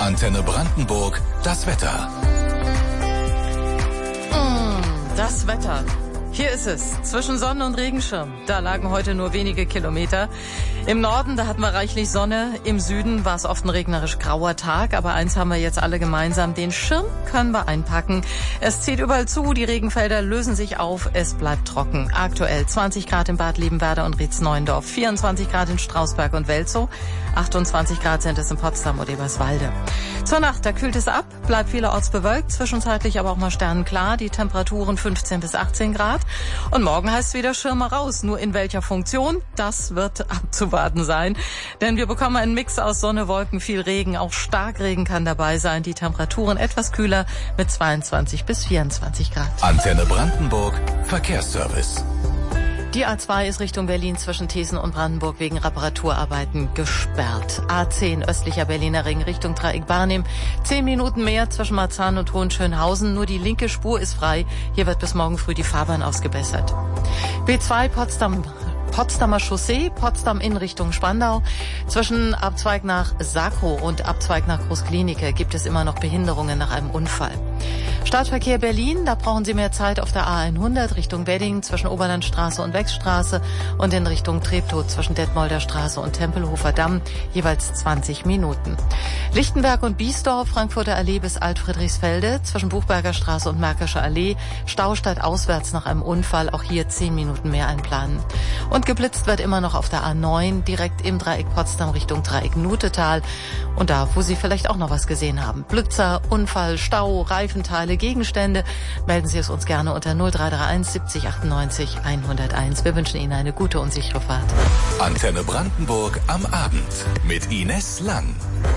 Antenne Brandenburg, das Wetter. Das Wetter. Hier ist es, zwischen Sonne und Regenschirm. Da lagen heute nur wenige Kilometer. Im Norden, da hatten wir reichlich Sonne. Im Süden war es oft ein regnerisch grauer Tag. Aber eins haben wir jetzt alle gemeinsam, den Schirm können wir einpacken. Es zieht überall zu, die Regenfelder lösen sich auf, es bleibt trocken. Aktuell 20 Grad in Bad Liebenwerda und Rietz-Neuendorf, 24 Grad in Strausberg und Welzow, 28 Grad sind es in Potsdam und Eberswalde. Zur Nacht, da kühlt es ab, bleibt vielerorts bewölkt, zwischenzeitlich aber auch mal sternenklar, die Temperaturen 15 bis 18 Grad. Und morgen heißt es wieder Schirme raus. Nur in welcher Funktion? Das wird abzuwarten sein. Denn wir bekommen einen Mix aus Sonne, Wolken, viel Regen. Auch Starkregen kann dabei sein. Die Temperaturen etwas kühler mit 22 bis 24 Grad. Antenne Brandenburg, Verkehrsservice. Die A2 ist Richtung Berlin zwischen Thesen und Brandenburg wegen Reparaturarbeiten gesperrt. A10 östlicher Berliner Ring Richtung Dreieck Barnim. 10 Minuten mehr zwischen Marzahn und Hohenschönhausen. Nur die linke Spur ist frei. Hier wird bis morgen früh die Fahrbahn ausgebessert. B2 Potsdamer Chaussee, Potsdam in Richtung Spandau. Zwischen Abzweig nach Sakro und Abzweig nach Großklinike gibt es immer noch Behinderungen nach einem Unfall. Stadtverkehr Berlin, da brauchen Sie mehr Zeit auf der A100 Richtung Wedding zwischen Oberlandstraße und Wechstraße und in Richtung Treptow zwischen Detmolder Straße und Tempelhofer Damm jeweils 20 Minuten. Lichtenberg und Biesdorf, Frankfurter Allee bis Altfriedrichsfelde zwischen Buchberger Straße und Märkischer Allee, Staustadt auswärts nach einem Unfall, auch hier 10 Minuten mehr einplanen. Und geblitzt wird immer noch auf der A9 direkt im Dreieck Potsdam Richtung Dreieck Nutetal und da, wo Sie vielleicht auch noch was gesehen haben. Blitzer, Unfall, Stau, Reifenteile, Gegenstände, melden Sie es uns gerne unter 0331 70 98 101. Wir wünschen Ihnen eine gute und sichere Fahrt. Antenne Brandenburg am Abend mit Ines Lang.